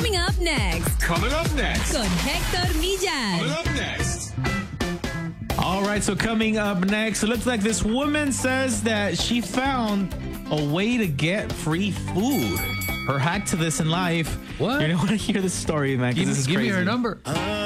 Coming up next. Coming up next. Con Hector Millan. Coming up next. All right, so coming up next, it looks like this woman says that she found a way to get free food. Her hack to this in life. What? You're going to want to hear this story, man, because this is Give crazy. me her number.